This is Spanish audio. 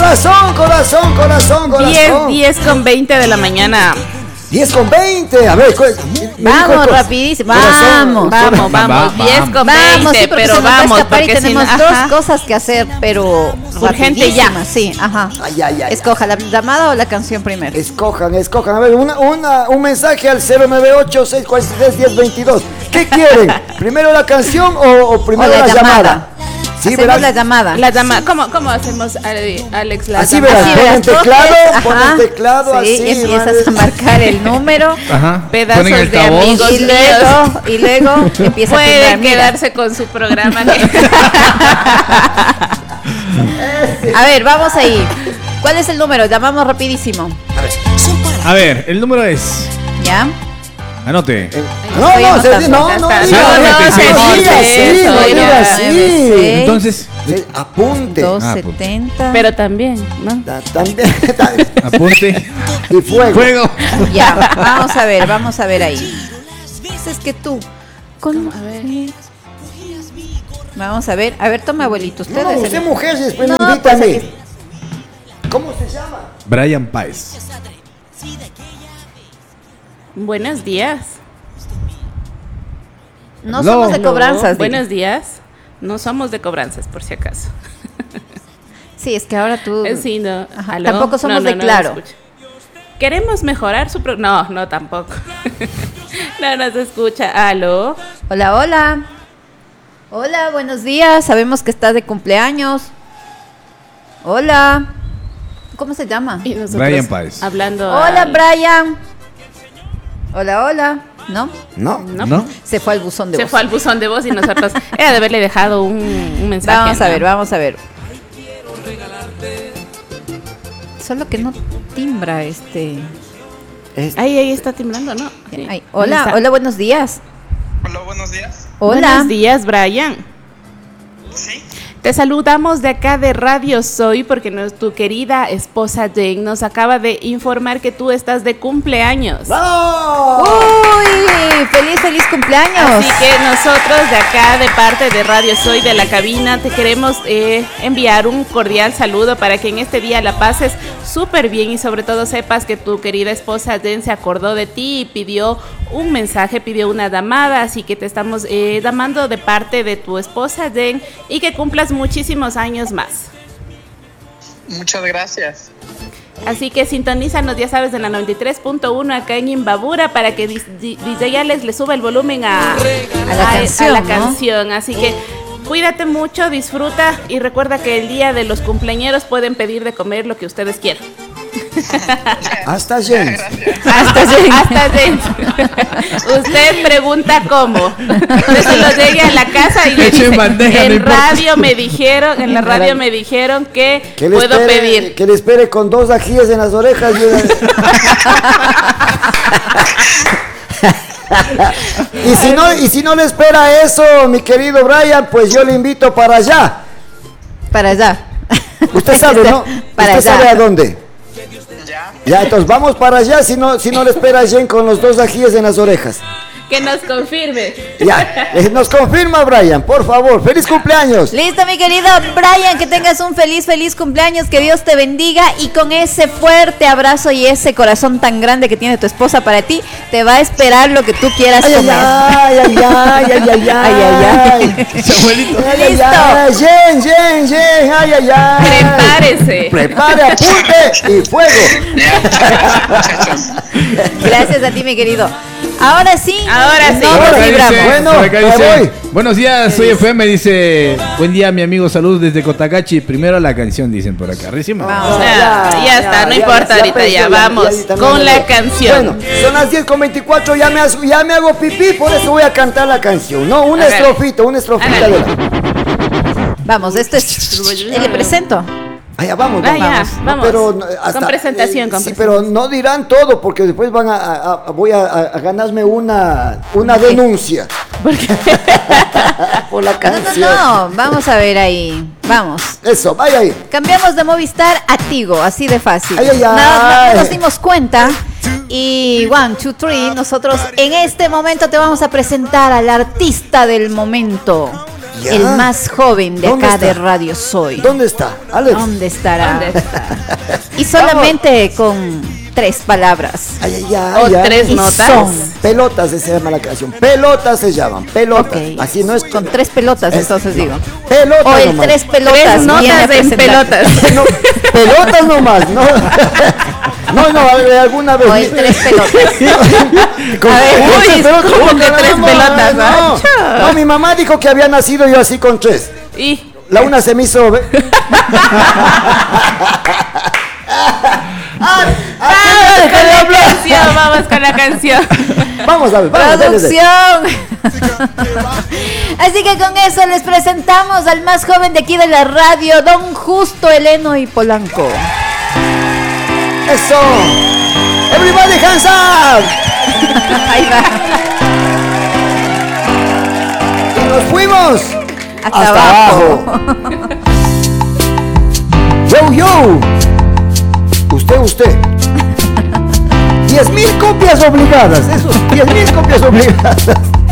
Corazón. 10:20 de la mañana. 10:20, a ver, vamos rapidísimo, vamos, 10:20, sí, pero vamos, porque tenemos dos cosas que hacer, pero urgente ya. Sí, ajá. Escoja la llamada o la canción primero. Escojan, a ver, un mensaje al 098-643-1022. ¿Qué quieren? ¿Primero la canción o primero la llamada? Sí, hacemos la llamada. ¿Cómo hacemos, Alex? Así verás, pon el teclado, sí, así. Empiezas a marcar el número, pedazos de amigos y luego empieza puede quedarse con su programa. A ver, vamos ahí. ¿Cuál es el número? Llamamos rapidísimo. A ver, el número es... ¿Ya? Anote. No. Entonces, apunte. 270. Pero también, ¿no? También. Apunte. Y fuego. Ya, vamos a ver ahí. Es que tú. A ver. Vamos a ver, toma abuelito. Usted No, es usted mujer, después me pues, invítame. ¿Cómo se llama? Brian Páez. Buenos días. No somos de cobranzas. Buenos días. No somos de cobranzas, por si acaso. Sí, es que ahora tú... Sí, no. Tampoco somos de Claro. Queremos mejorar su... No, tampoco. No nos escucha. ¿Aló? Hola, buenos días. Sabemos que estás de cumpleaños. Hola. ¿Cómo se llama? Brian Páez. Hablando. Hola, Brian. Hola. ¿No? Se fue al buzón de voz. Se fue al buzón de voz y nosotros era de haberle dejado un mensaje. Vamos a ver. Solo que no timbra Ahí está timbrando, ¿no? Sí. Hola, buenos días. Hola, buenos días. Buenos días, Brian. Sí. Te saludamos de acá de Radio Soy porque tu querida esposa Jane nos acaba de informar que tú estás de cumpleaños. ¡Oh! ¡Uy! ¡Feliz cumpleaños! Así que nosotros de acá, de parte de Radio Soy, de la cabina, te queremos enviar un cordial saludo para que en este día la pases súper bien y sobre todo sepas que tu querida esposa Jane se acordó de ti y pidió un mensaje, pidió una llamada, así que te estamos llamando de parte de tu esposa Jane y que cumplas muchísimos años más. Muchas gracias. Así que sintonízanos, ya sabes, en la 93.1 acá en Imbabura para que DJ Alex le suba el volumen a la canción. Así que cuídate mucho, disfruta y recuerda que el día de los cumpleañeros pueden pedir de comer lo que ustedes quieran. Hasta James. Usted pregunta cómo. Usted se lo llegue a la casa y le dice, en la radio me dijeron que puedo pedir. Que le espere con 2 ajíes en las orejas. Y si no le espera eso, mi querido Brian, pues yo le invito para allá. Usted sabe, ¿no? Usted sabe a dónde. Ya, entonces vamos para allá si no le espera Jen con los 2 ajíes en las orejas. Que nos confirme. Ya, nos confirma Brian, por favor. ¡Feliz cumpleaños! Listo, mi querido Brian, que tengas un feliz cumpleaños, que Dios te bendiga y con ese fuerte abrazo y ese corazón tan grande que tiene tu esposa para ti, te va a esperar lo que tú quieras comer. Ay. Listo. Jen, Prepárese. Prepare, apunte y fuego. Gracias a ti, mi querido. Ahora sí. Nos libramos. Bueno, dice, buenos días, soy FM, dice, buen día mi amigo, saludos desde Cotacachi. Primero la canción, dicen por acá. Ya está, no importa ahorita, ya vamos con la canción. Bueno, son las 10:24, ya me hago pipí, por eso voy a cantar la canción. No, una estrofita de Vamos, esto es. Le presento. Vamos. No, pero hasta, con presentación. Sí, pero no dirán todo porque después voy a ganarme una denuncia. ¿Por qué? Por la canción. No, vamos a ver ahí. Vamos. Eso, vaya ahí. Cambiamos de Movistar a Tigo, así de fácil. Nos dimos cuenta. Y 1, 2, 3, nosotros en este momento te vamos a presentar al artista del momento. Ya. El más joven de ¿Dónde acá está? de Radio Soy. ¿Dónde está? Alex. ¿Dónde estará? ¿Dónde está? Y solamente con 3 palabras. Ay, ya, O ya. 3 Y notas. son. Pelotas se llama la canción. Pelotas se llaman. Pelotas. Ok. Así no es. Con 3 pelotas, entonces digo. Pelotas. O el nomás. 3 pelotas. 3 viene a notas en presentar. pelotas. No, pelotas nomás, ¿no? No, alguna vez. O el 3 pelotas. Con- A ver, con uy, tres pelotas, ¿cómo ¿cómo que 3 caramba? pelotas? No, mi mamá dijo que había nacido yo así con 3. Y La una se me hizo. vamos con la canción. Vamos a ver, vamos. dale. ¡Producción! Así que con eso les presentamos al más joven de aquí de la radio, don Justo Heleno y Polanco. Eso. Everybody hands up. Ahí va. Y nos fuimos. Hasta abajo. Yo. Usted. 10.000 copias obligadas. Esos 10.000 copias obligadas.